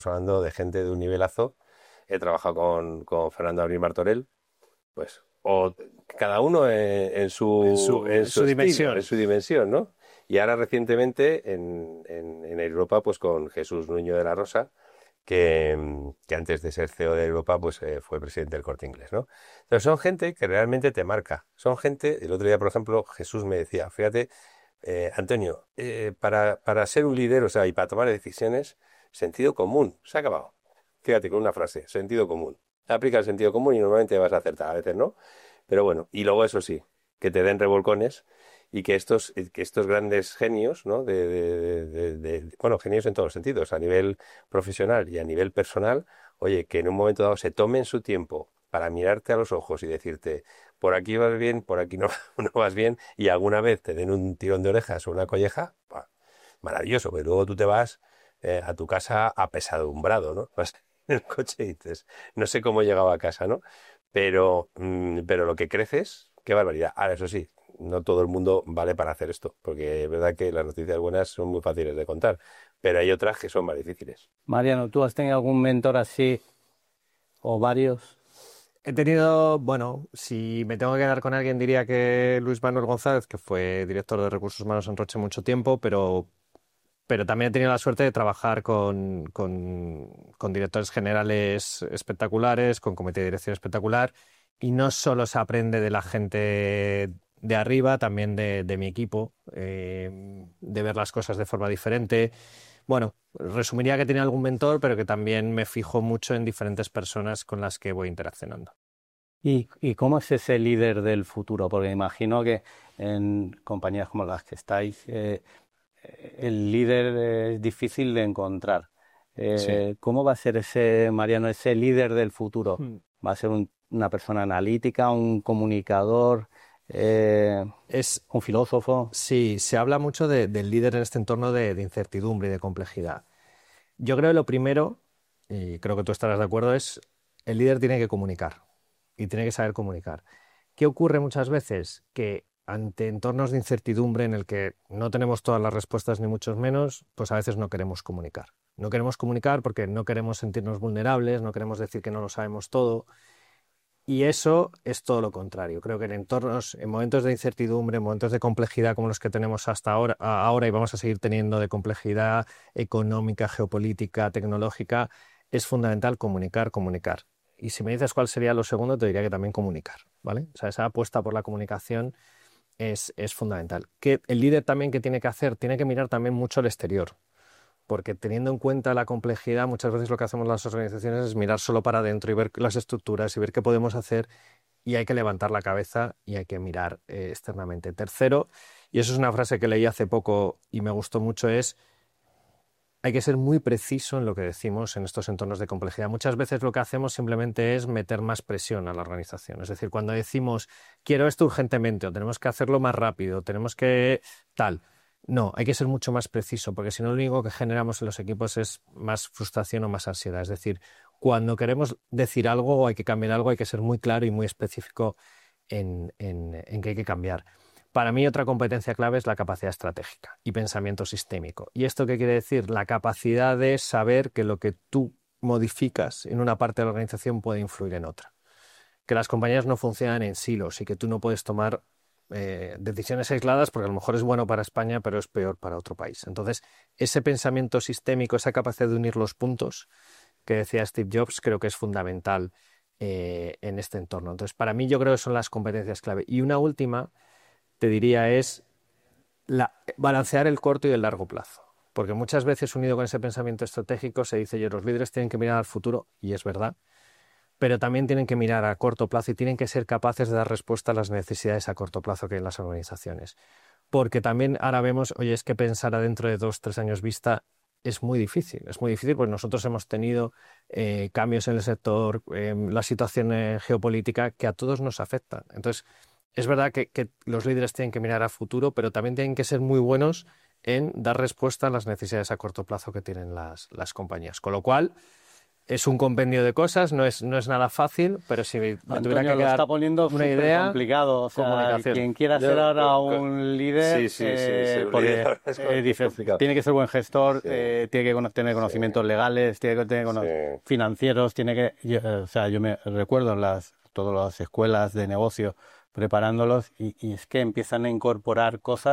hablando de gente de un nivelazo. He trabajado con Fernando Abril Martorell, pues, o cada uno en su estilo, en dimensión. su dimensión, ¿no? Y ahora recientemente en Europa, pues con Jesús Nuño de la Rosa, que antes de ser CEO de Europa, pues fue presidente del Corte Inglés, ¿no? Entonces son gente que realmente te marca. Son gente, el otro día, por ejemplo, Jesús me decía, fíjate, Antonio, para ser un líder, o sea, y para tomar decisiones, sentido común, se ha acabado. Fíjate, con una frase, sentido común. Aplica el sentido común y normalmente vas a acertar, a veces no. Pero bueno, y luego eso sí, que te den revolcones y que estos grandes genios, ¿no? Bueno, genios en todos los sentidos, a nivel profesional y a nivel personal, oye, que en un momento dado se tomen su tiempo para mirarte a los ojos y decirte, por aquí vas bien, por aquí no, no vas bien, y alguna vez te den un tirón de orejas o una colleja, ¡buah! Maravilloso, pero luego tú te vas a tu casa apesadumbrado, ¿no? Vas en el coche y dices, no sé cómo he llegado a casa, ¿no? Pero lo que creces, qué barbaridad. Ahora, eso sí, no todo el mundo vale para hacer esto, porque es verdad que las noticias buenas son muy fáciles de contar, pero hay otras que son más difíciles. Mariano, ¿tú has tenido algún mentor así o varios? He tenido, bueno, si me tengo que quedar con alguien, diría que Luis Manuel González, que fue director de Recursos Humanos en Roche mucho tiempo, pero también he tenido la suerte de trabajar con directores generales espectaculares, con comité de dirección espectacular, y no solo se aprende de la gente de arriba, también de mi equipo, de ver las cosas de forma diferente. Bueno, resumiría que tenía algún mentor, pero que también me fijo mucho en diferentes personas con las que voy interaccionando. ¿Y cómo es ese líder del futuro? Porque imagino que en compañías como las que estáis, el líder es difícil de encontrar. Sí. ¿Cómo va a ser ese, Mariano, ese líder del futuro? Hmm. ¿Va a ser una persona analítica, un comunicador, Es, un filósofo? sí, se habla mucho del líder en este entorno de incertidumbre y de complejidad. Yo creo que lo primero, y creo que tú estarás de acuerdo, es el líder tiene que comunicar y tiene que saber comunicar. ¿Qué ocurre muchas veces? Que ante entornos de incertidumbre en el que no tenemos todas las respuestas ni muchos menos, pues a veces no queremos comunicar. No queremos comunicar porque no queremos sentirnos vulnerables, no queremos decir que no lo sabemos todo. Y eso es todo lo contrario. Creo que en entornos, en momentos de incertidumbre, en momentos de complejidad como los que tenemos hasta ahora y vamos a seguir teniendo de complejidad económica, geopolítica, tecnológica, es fundamental comunicar, comunicar. Y si me dices cuál sería lo segundo, te diría que también comunicar, ¿vale? O sea, esa apuesta por la comunicación es fundamental. Que el líder también que tiene que hacer, tiene que mirar también mucho al exterior, porque teniendo en cuenta la complejidad, muchas veces lo que hacemos las organizaciones es mirar solo para adentro y ver las estructuras y ver qué podemos hacer, y hay que levantar la cabeza y hay que mirar externamente. Tercero, y eso es una frase que leí hace poco y me gustó mucho, es hay que ser muy preciso en lo que decimos en estos entornos de complejidad. Muchas veces lo que hacemos simplemente es meter más presión a la organización. Es decir, cuando decimos quiero esto urgentemente o tenemos que hacerlo más rápido, tenemos que tal. No, hay que ser mucho más preciso, porque si no lo único que generamos en los equipos es más frustración o más ansiedad. Es decir, cuando queremos decir algo o hay que cambiar algo, hay que ser muy claro y muy específico en qué hay que cambiar. Para mí otra competencia clave es la capacidad estratégica y pensamiento sistémico. ¿Y esto qué quiere decir? La capacidad de saber que lo que tú modificas en una parte de la organización puede influir en otra. Que las compañías no funcionan en silos y que tú no puedes tomar decisiones aisladas porque a lo mejor es bueno para España, pero es peor para otro país. Entonces, ese pensamiento sistémico, esa capacidad de unir los puntos que decía Steve Jobs, creo que es fundamental en este entorno. Entonces, para mí yo creo que son las competencias clave. Y una última te diría es balancear el corto y el largo plazo. Porque muchas veces unido con ese pensamiento estratégico se dice, los líderes tienen que mirar al futuro, y es verdad, pero también tienen que mirar a corto plazo y tienen que ser capaces de dar respuesta a las necesidades a corto plazo que hay en las organizaciones. Porque también ahora vemos, oye, es que pensar a dentro de 2, 3 años vista es muy difícil porque nosotros hemos tenido cambios en el sector, la situación geopolítica que a todos nos afectan. Entonces, es verdad que los líderes tienen que mirar a futuro, pero también tienen que ser muy buenos en dar respuesta a las necesidades a corto plazo que tienen las compañías. Con lo cual, es un compendio de cosas, no es nada fácil, pero si me tuviera Antonio, que lo quedar está poniendo una súper idea, complicado. O sea, comunicación. quien quiera ser Yo, ahora co- un líder, ser un porque líder ahora es dices, complicado. tiene que ser buen gestor, Sí, tiene que tener conocimientos legales, tiene que tener sí. financieros, o sea, yo me recuerdo en todas las escuelas de negocio preparándolos y es que empiezan a incorporar cosas